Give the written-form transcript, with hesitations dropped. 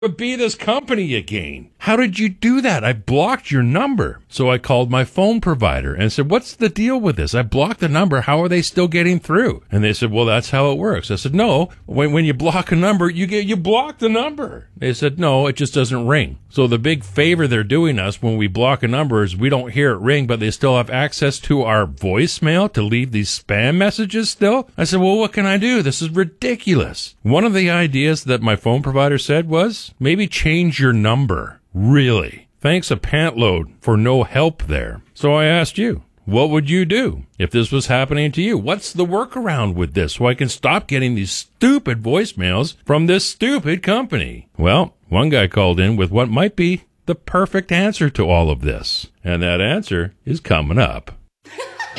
would be this company again. How did you do that? I blocked your number. So I called my phone provider and said, what's the deal with this? I blocked the number. How are they still getting through? And they said, well, that's how it works. I said, no, when you block a number, you block the number. They said, no, it just doesn't ring. So the big favor they're doing us when we block a number is we don't hear it ring, but they still have access to our voicemail to leave these spam messages still. I said, well, what can I do? This is ridiculous. One of the ideas that my phone provider said was maybe change your number. Really? Thanks a pant load for no help there. So I asked you, what would you do if this was happening to you? What's the workaround with this so I can stop getting these stupid voicemails from this stupid company? Well, one guy called in with what might be the perfect answer to all of this. And that answer is coming up.